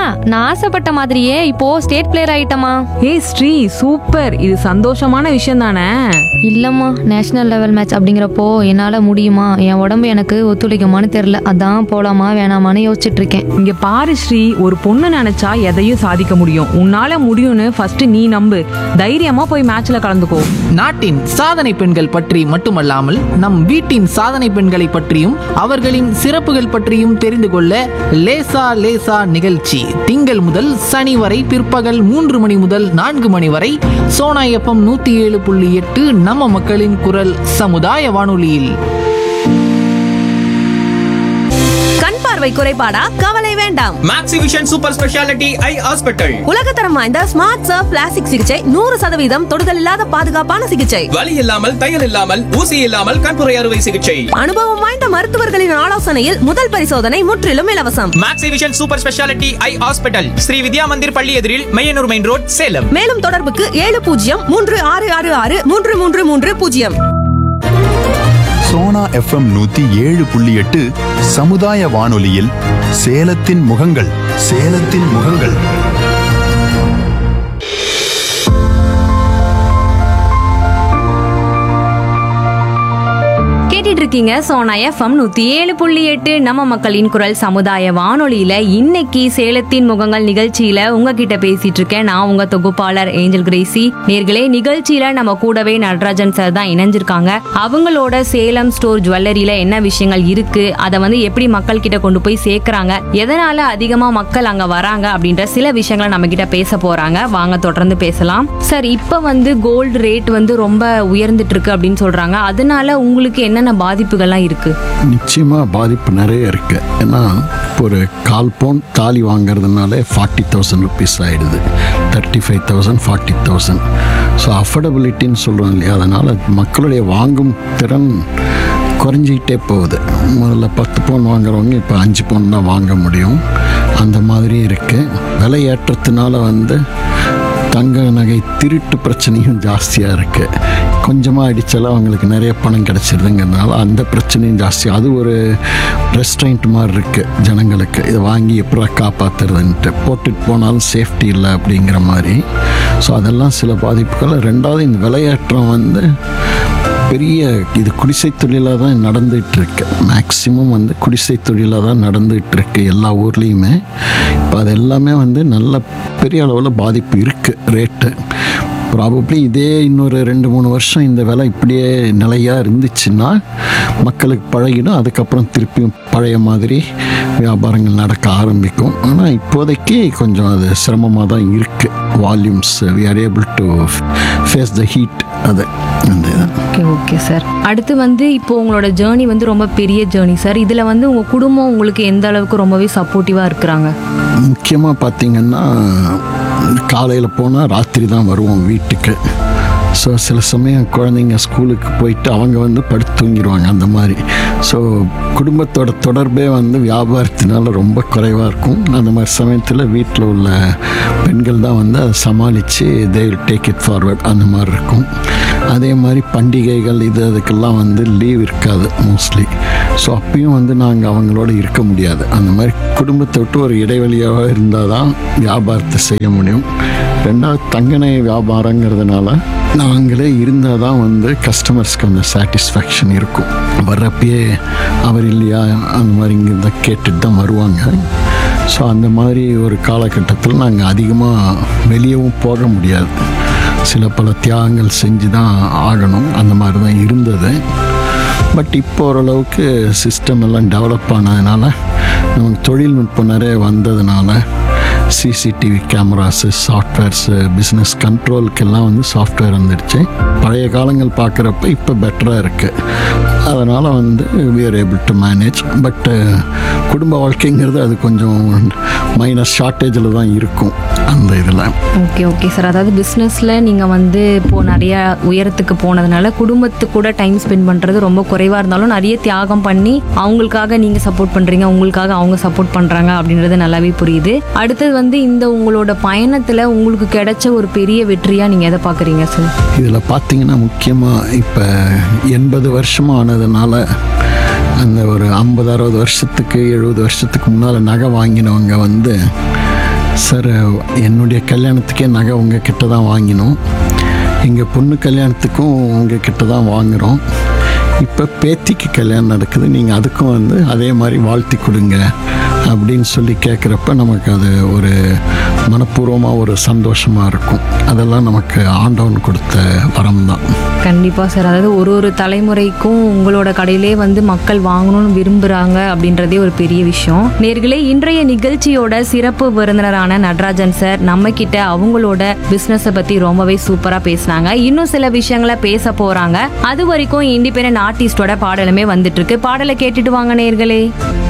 நான் ஆசைப்பட்ட மாதிரியே இப்போ ஸ்டேட் பிளேயர் ஆயிட்டமா. ஏய் ஸ்ரீ, சூப்பர். இது சந்தோஷமான விஷயம் தானே? இல்லம்மா, நேஷனல் லெவல் மேட்ச் அப்படிங்கிறப்போ என்னால முடியுமா, என் உடம்பு எனக்கு ஒத்துழைக்குமான்னு தெரியல. அதான் போலாமா வேணாமான்னு யோசிச்சுட்டு இருக்கேன். இங்க பாரு ஸ்ரீ, ஒரு பொண்ணு நினைச்சா எதையும் சாதிக்க முடியும். உன்னால முடியும்னு ஃபர்ஸ்ட் நீ நம்பு. தைரியமா போய் மேட்ச்ல கலந்துக்கோ. நாட்டின் சாதனை பெண்கள் பற்றி மட்டுமல்லாமல் நம் வீட்டின் சாதனை பெண்களை பற்றியும் அவர்களின் சிறப்புகள் பற்றியும் தெரிந்து கொள்ள லேசா லேசா நிகழ்ச்சி திங்கள் முதல் சனி வரை பிற்பகல் 3 மணி முதல் 4 மணி வரை சோனா FM 107.8 நம்ம மக்களின் குரல் சமுதாய வானொலியில். கண் பார்வை குறைபாடா? கவலை வேண்டாம். மேக்ஸிவிஷன் சூப்பர் ஸ்பெஷாலிட்டி ஐ ஹாஸ்பிட்டல். உலகத்தரம் வாய்ந்த ஸ்மார்ட் சர்ஃப் பிளாஸ்டிக் சிகிச்சை, 100% தொடுதல் இல்லாத பாதுகாப்பான சிகிச்சை, வலி இல்லாமல், தையல் இல்லாமல், ஊசி இல்லாமல் கண்புரை அறுவை சிகிச்சை. அனுபவம் வாய்ந்த மருத்துவர்களின் ஆலோசனையில் முதல் பரிசோதனை முற்றிலும் இலவசம். மேக்ஸிவிஷன் சூப்பர் ஸ்பெஷாலிட்டி ஐ ஹாஸ்பிட்டல், ஸ்ரீ வித்யா மந்திர் பள்ளி எதிரில் மையனூர் மெயின் ரோட், சேலம். மேலும் தொடர்புக்கு 7036663330. சோனா FM 107.8 சமுதாய வானொலியில் சேலத்தின் முகங்கள். சேலத்தின் முகங்கள். இருக்கீங்க சோனா FM 107.8 நம்ம மக்களின் குரல் சமுதாய வானொலியில. இன்னைக்கு சேலத்தின் முகங்கள் நிகழ்ச்சியில உங்ககிட்ட பேசிட்டு இருக்கேன் நான், உங்க தொகுப்பாளர் ஏஞ்சல் கிரேசி. நேர்களே, நிகழ்ச்சியில நம்ம கூடவே நடராஜன் சார் தான் இணைஞ்சிருக்காங்க. அவங்களோட சேலம் ஸ்டோர் ஜுவல்லரியில என்ன விஷயங்கள் இருக்கு, அதை எப்படி மக்கள் கிட்ட கொண்டு போய் சேர்க்கறாங்க, எதனால அதிகமா மக்கள் அங்க வராங்க அப்படின்ற சில விஷயங்களை நம்ம கிட்ட பேச போறாங்க. வாங்க தொடர்ந்து பேசலாம். சார், இப்ப கோல்டு ரேட் ரொம்ப உயர்ந்துட்டு இருக்கு அப்படின்னு சொல்றாங்க. அதனால உங்களுக்கு என்னென்ன பாதிப்புகள்லாம் இருக்கு? நிச்சயமா பாதிப்பு நிறைய இருக்கு. ஏன்னா ஒரு 1/4 பவுன் தாலி வாங்குறதுனால 40,000 ருபீஸ் ஆயிடுது. 35,000 40,000. ஸோ அஃபோர்டபிலிட்டின்னு சொல்கிறோம் இல்லையா, அதனால் மக்களுடைய வாங்கும் திறன் குறைஞ்சிக்கிட்டே போகுது. முதல்ல 10 பவுன் வாங்குறவங்க இப்போ 5 பவுன் தான் வாங்க முடியும். அந்த மாதிரி இருக்கு. விலை ஏற்றத்தினால தங்க நகை திருட்டு பிரச்சனையும் ஜாஸ்தியாக இருக்குது. கொஞ்சமாக அடித்தாலும் அவங்களுக்கு நிறைய பணம் கிடச்சிருதுங்கிறதுனால அந்த பிரச்சனையும் ஜாஸ்தி. அது ஒரு ரெஸ்ட்ரெயின்ட் மாதிரி இருக்குது ஜனங்களுக்கு. இதை வாங்கி எப்படா காப்பாற்றுறதுன்ட்டு, போட்டுட்டு போனாலும் சேஃப்டி இல்லை அப்படிங்கிற மாதிரி. ஸோ அதெல்லாம் சில பாதிப்புகள். ரெண்டாவது, இந்த விலையேற்றம் பெரிய இது குடிசை தொழிலாக தான் நடந்துகிட்டு இருக்கு. மேக்சிமம் குடிசை தொழிலாக தான் நடந்துகிட்டு இருக்கு எல்லா ஊர்லேயுமே. இப்போ அது எல்லாமே நல்ல பெரிய அளவில் பாதிப்பு இருக்குது ரேட்டு. ப்ராபப்ளி இதே இன்னொரு 2-3 வருஷம் இந்த விலை இப்படியே நிலையாக இருந்துச்சுன்னா மக்களுக்கு பழகிடும். அதுக்கப்புறம் திருப்பியும் பழைய மாதிரி வியாபாரங்கள் நடக்க ஆரம்பிக்கும். ஆனால் இப்போதைக்கு கொஞ்சம் அது சிரமமாக தான் இருக்குது. Volumes we are able to face the heat. அது ஓகே சார். அடுத்து இப்போ உங்களோட ஜேர்னி ரொம்ப பெரிய ஜேர்னி சார். இதில் உங்கள் குடும்பம் உங்களுக்கு எந்த அளவுக்கு ரொம்பவே சப்போர்ட்டிவாக இருக்கிறாங்க? முக்கியமாக பார்த்திங்கன்னா, காலையில் போனால் ராத்திரி தான் வருவோம் வீட்டுக்கு. ஸோ சில சமயம் குழந்தைங்க ஸ்கூலுக்கு போயிட்டு அவங்க படுத்து தூங்கிடுவாங்க அந்த மாதிரி. ஸோ குடும்பத்தோட தொடர்பே வியாபாரத்தினால ரொம்ப குறைவாக இருக்கும். அந்த மாதிரி சமயத்தில் வீட்டில் உள்ள பெண்கள் தான் அதை சமாளித்து they will take it forward அந்த மாதிரி இருக்கும். அதே மாதிரி பண்டிகைகள் அதுக்கெல்லாம் லீவ் இருக்காது மோஸ்ட்லி. ஸோ அப்பயும் நாங்கள் அவங்களோட இருக்க முடியாது. அந்த மாதிரி குடும்பத்தை விட்டு ஒரு இடைவெளியாக இருந்தால் தான் வியாபாரத்தை செய்ய முடியும். ரெண்டாவது, தங்கநகை வியாபாரங்கிறதுனால நாங்களே இருந்தால் தான் கஸ்டமர்ஸ்க்கு அந்த சாட்டிஸ்ஃபேக்ஷன் இருக்கும். வர்றப்பயே அவர் இல்லையா அந்த மாதிரி இங்கே தான் கேட்டுட்டு தான் வருவாங்க. ஸோ அந்த மாதிரி ஒரு காலகட்டத்தில் நாங்கள் அதிகமாக வெளியவும் போக முடியாது. சில பல தியாகங்கள் செஞ்சு தான் ஆகணும். அந்த மாதிரி தான் இருந்தது. பட் இப்போ ஓரளவுக்கு சிஸ்டம் எல்லாம் டெவலப் ஆனதுனால, நமக்கு தொழில்நுட்பம் நிறைய வந்ததுனால, CCTV cameras, softwares, business கண்ட்ரோலுக்கெல்லாம் software வந்துடுச்சு. பழைய காலங்கள் பார்க்குறப்ப இப்போ பெட்டராக இருக்குது. அதனால் we are able to manage. பட்டு குடும்ப வாழ்க்கைங்கிறது அது கொஞ்சம் மைனஸ் ஷார்ட்டேஜில் தான் இருக்கும் அந்த இதில். Okay sir. அதாவது பிஸ்னஸில் நீங்கள் இப்போது நிறைய உயரத்துக்கு போனதுனால குடும்பத்து கூட டைம் ஸ்பெண்ட் பண்ணுறது ரொம்ப குறைவாக இருந்தாலும் நிறைய தியாகம் பண்ணி அவங்களுக்காக நீங்கள் சப்போர்ட் பண்ணுறீங்க, உங்களுக்காக அவங்க சப்போர்ட் பண்ணுறாங்க அப்படின்றது நல்லாவே புரியுது. அடுத்தது இந்த உங்களோட பயணத்தில் உங்களுக்கு கிடைச்ச ஒரு பெரிய வெற்றியாக நீங்கள் எதை பார்க்குறீங்க சார்? இதில் பார்த்தீங்கன்னா முக்கியமாக இப்போ 80 வருஷமாக ஆனதுனால அந்த ஒரு 50-60 வருஷத்துக்கு 70 வருஷத்துக்கு முன்னால் நகை வாங்கினவங்க சார் என்னுடைய கல்யாணத்துக்கே நகை உங்கள் கிட்ட தான் வாங்கினோம், எங்கள் பொண்ணு கல்யாணத்துக்கும் உங்கள் கிட்ட தான் வாங்குகிறோம், இப்போ பேத்திக்கு கல்யாணம் நடக்குது, நீங்கள் அதுக்கும் வந்து அதே மாதிரி வாழ்த்தி கொடுங்க அப்படின்னு சொல்லி கேட்குறப்ப நமக்கு அது ஒரு மனப்பூர்வமாக ஒரு சந்தோஷமாக இருக்கும். அதெல்லாம் நமக்கு ஆண்டவன் கொடுத்த வரம் தான். கண்டிப்பாக சார். அதாவது ஒரு தலைமுறைக்கும் உங்களோட கடையிலே வந்து மக்கள் வாங்கணும்னு விரும்புகிறாங்க அப்படின்றதே ஒரு பெரிய விஷயம். நேர்களே, இன்றைய நிகழ்ச்சியோட சிறப்பு விருந்தினரான நடராஜன் சார் நம்ம கிட்ட அவங்களோட பிஸ்னஸை பற்றி ரொம்பவே சூப்பராக பேசினாங்க. இன்னும் சில விஷயங்களை பேச போகிறாங்க. அது வரைக்கும் இண்டிபெண்டன்ட் ஆர்டிஸ்டோட பாடலுமே வந்துட்டு இருக்கு. பாடலை கேட்டுட்டு வாங்க நேர்களே.